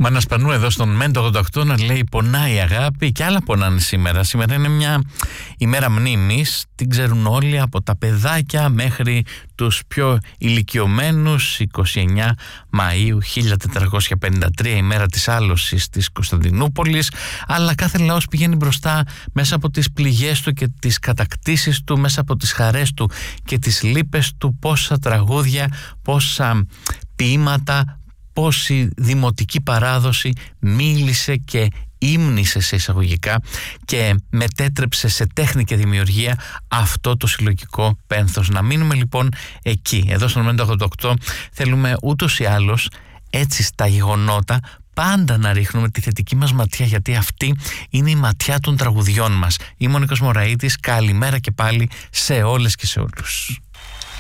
Μανασπανού εδώ στον ΜΕΝΤ88 να λέει πονάει η αγάπη και άλλα πονάνε σήμερα. Σήμερα είναι μια ημέρα μνήμης, την ξέρουν όλοι από τα παιδάκια μέχρι τους πιο ηλικιωμένους. 29 Μαΐου 1453, ημέρα της άλωσης της Κωνσταντινούπολης, αλλά κάθε λαός πηγαίνει μπροστά μέσα από τις πληγές του και τις κατακτήσεις του, μέσα από τις χαρές του και τις λύπες του. Πόσα τραγούδια, πόσα ποίηματα, πόση δημοτική παράδοση μίλησε και ύμνησε σε εισαγωγικά και μετέτρεψε σε τέχνη και δημιουργία αυτό το συλλογικό πένθος. Να μείνουμε λοιπόν εκεί. Εδώ στον ΜΕΝΤ88 θέλουμε ούτως ή άλλως έτσι στα γεγονότα πάντα να ρίχνουμε τη θετική μας ματιά, γιατί αυτή είναι η ματιά των τραγουδιών μας. Είμαι ο Νίκος Μωραΐτης, καλημέρα και πάλι σε όλες και σε όλους.